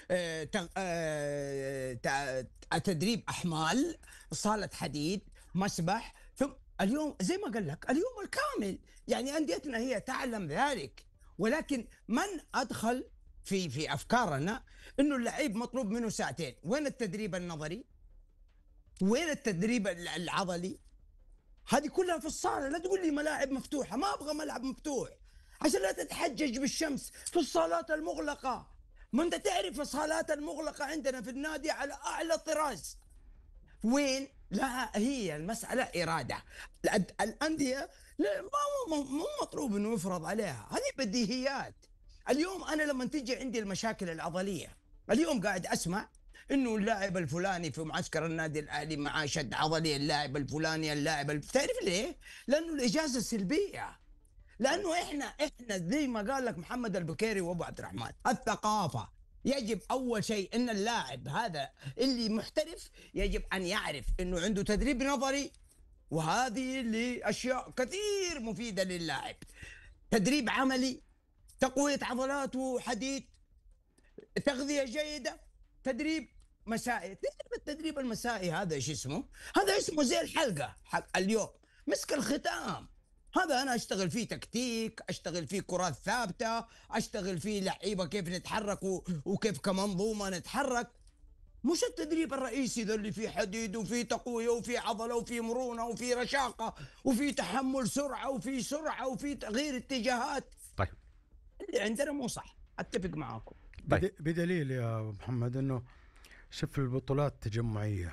تدريب أحمال، صالة حديد، مسبح، ثم اليوم زي ما قال لك اليوم الكامل. يعني أنديتنا هي تعلم ذلك، ولكن من أدخل في أفكارنا إنه اللعيب مطلوب منه ساعتين. وين التدريب النظري؟ وين التدريب العضلي؟ هذه كلها في الصالة. لا تقول لي ملاعب مفتوحة، ما أبغى ملعب مفتوح عشان لا تتحجج بالشمس في الصالات المغلقة. ما أنت تعرف الصالات المغلقة عندنا في النادي على أعلى طراز. وين؟ لا، هي المسألة إرادة. الأندية لا، مو مطلوب إنه يفرض عليها، هذه بديهيات. اليوم أنا لما تجي عندي المشاكل العضلية، اليوم قاعد أسمع إنه اللاعب الفلاني في معسكر النادي الأهلي معاه شد عضلي، اللاعب الفلاني، تعرف ليه؟ لأنه الإجازة سلبية. لانه احنا زي ما قال لك محمد البكيري وابو عبد الرحمن، الثقافه. يجب اول شيء ان اللاعب هذا اللي محترف يجب ان يعرف انه عنده تدريب نظري، وهذه اللي اشياء كثير مفيده للاعب. تدريب عملي، تقويه عضلاته، حديد، تغذيه جيده، تدريب مسائي. تعرف التدريب المسائي هذا ايش اسمه؟ هذا اسمه زي الحلقه حق اليوم، مسك الختام. هذا انا اشتغل فيه تكتيك، اشتغل فيه كرات ثابته، اشتغل فيه لعيبه كيف نتحرك وكيف كمنظومه نتحرك. مش التدريب الرئيسي ذا اللي فيه حديد وفيه تقويه وفيه عضله وفيه مرونه وفيه رشاقه وفيه تحمل سرعه وفيه سرعه وفيه تغيير اتجاهات. طيب، اللي عندنا مو صح، اتفق معاكم. طيب. بدليل يا محمد انه شوف البطولات التجمعيه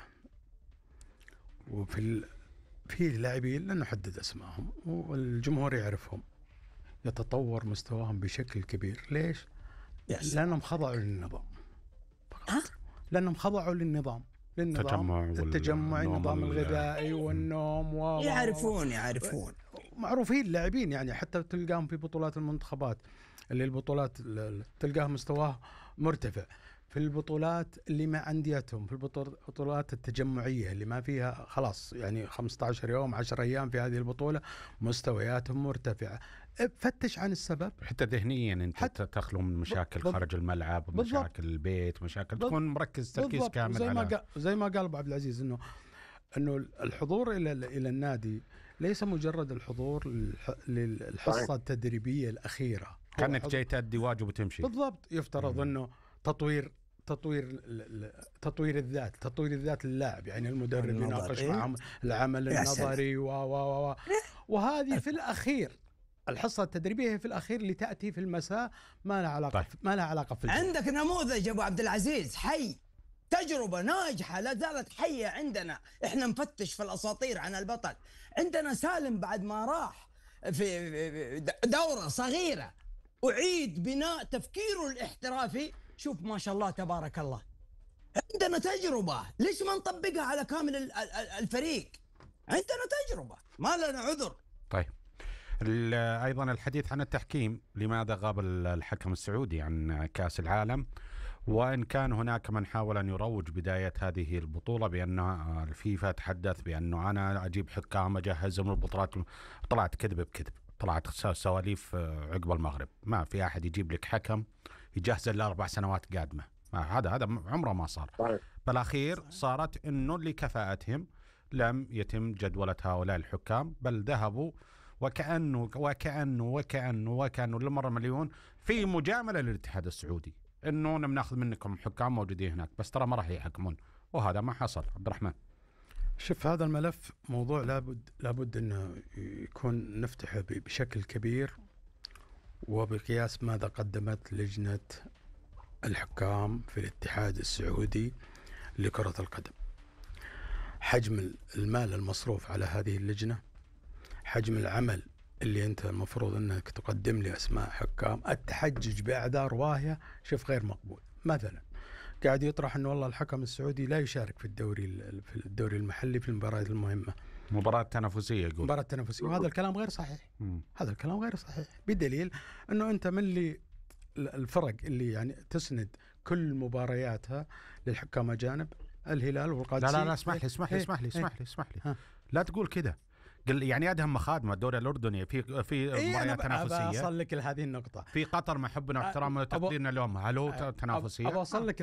في لاعبين لا نحدد اسمائهم والجمهور يعرفهم يتطور مستواهم بشكل كبير. ليش؟ لانهم خضعوا للنظام فقط. لانهم خضعوا للنظام التجمع، النظام الغذائي والنوم يعرفون معروفين لاعبين. يعني حتى تلقاهم في بطولات المنتخبات، اللي البطولات تلقاه مستواه مرتفع. في البطولات اللي مع أنديتهم، في البطولات التجمعية اللي ما فيها خلاص يعني 15 يوم 10 أيام، في هذه البطولة مستوياتهم مرتفعة. فتش عن السبب. حتى ذهنيا انت تخلو من مشاكل خارج الملعب، مشاكل البيت، مشاكل تكون مركز تركيز كامل. زي ما قال ابو عبد العزيز انه الحضور الى النادي ليس مجرد الحضور للحصة التدريبية الأخيرة، كأنك جاي تأدي واجب وتمشي. بالضبط. يفترض انه تطوير الذات للاعب، يعني المدرب يناقش معهم العمل النظري وهذه في الأخير. الحصة التدريبية في الأخير اللي تأتي في المساء ما لها علاقة. طيب. ما لها علاقة في الجو. عندك نموذج أبو عبد العزيز حي، تجربة ناجحة لا زالت حية عندنا. احنا نفتش في الأساطير عن البطل. عندنا سالم بعد ما راح في دورة صغيرة أعيد بناء تفكيره الاحترافي. شوف ما شاء الله تبارك الله، عندنا تجربة، ليش ما نطبقها على كامل الفريق؟ عندنا تجربة، ما لنا عذر. طيب، أيضا الحديث عن التحكيم. لماذا غاب الحكم السعودي عن كأس العالم؟ وإن كان هناك من حاول أن يروج بداية هذه البطولة بأن الفيفا تحدث بأنه أنا أجيب حكام أجهزهم البطولات، طلعت كذب بكذب، طلعت سواليف عقب المغرب. ما في أحد يجيب لك حكم يجهز له 4 سنوات قادمة. هذا عمره ما صار. بالأخير صارت إنه لكفاءتهم لم يتم جدولة هؤلاء الحكام، بل ذهبوا وكأنه للمرة مليون في مجاملة للاتحاد السعودي إنه ناخذ منكم حكام موجودين هناك، بس ترى ما راح يحكمون، وهذا ما حصل. عبد الرحمن، شوف هذا الملف موضوع لابد انه يكون نفتحه بشكل كبير، وبقياس ماذا قدمت لجنة الحكام في الاتحاد السعودي لكرة القدم. حجم المال المصروف على هذه اللجنة، حجم العمل اللي انت المفروض انك تقدم لي اسماء حكام، التحجج باعذار واهية شوف غير مقبول. مثلا قاعد يطرح انه والله الحكم السعودي لا يشارك في الدوري المحلي في المباريات المهمة، مباراة تنافسية يقول. مباراة تنافسية، وهذا الكلام غير صحيح. هذا الكلام غير صحيح، بدليل انه انت من اللي الفرق اللي يعني تسند كل مبارياتها للحكام اجانب، الهلال والقادسية. لا اسمح لي لا تقول كذا. يعني ادهم مخادمه الدوري الاردني في مباريات تنافسيه. أوصل لك لهذه النقطة. في قطر، محبنا واحترامنا وتقديرنا لهم، هل هو تنافسيه؟ أوصل لك